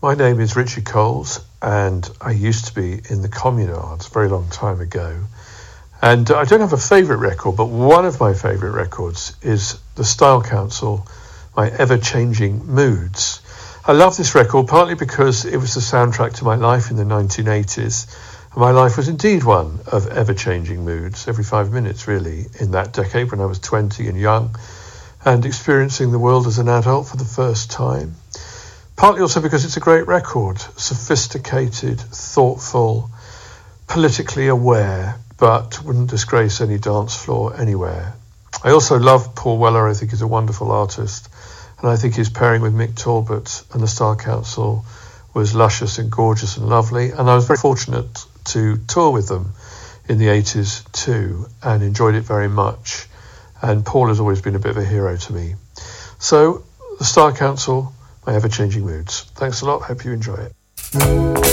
My name is Richard Coles, and I used to be in the Communards a very long time ago. And I don't have a favourite record, but one of my favourite records is the Style Council, My Ever-Changing Moods. I love this record partly because it was the soundtrack to my life in the 1980s. And my life was indeed one of ever-changing moods, every 5 minutes really, in that decade when I was 20 and young and experiencing the world as an adult for the first time. Partly also because it's a great record, sophisticated, thoughtful, politically aware, but wouldn't disgrace any dance floor anywhere. I also love Paul Weller. I think he's a wonderful artist, and I think his pairing with Mick Talbot and the Style Council was luscious and gorgeous and lovely, and I was very fortunate to tour with them in the 80s too, and enjoyed it very much, and Paul has always been a bit of a hero to me. So, the Style Council, My Ever-Changing Moods. Thanks a lot, hope you enjoy it.